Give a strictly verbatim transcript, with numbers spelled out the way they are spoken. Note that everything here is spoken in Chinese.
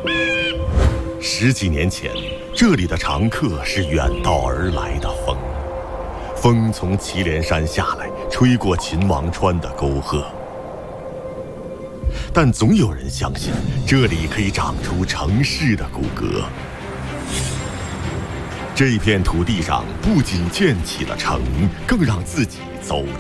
十几年前，这里的常客是远道而来的风。风从祁连山下来，吹过秦王川的沟壑。但总有人相信，这里可以长出城市的骨骼。这片土地上不仅建起了城，更让自己走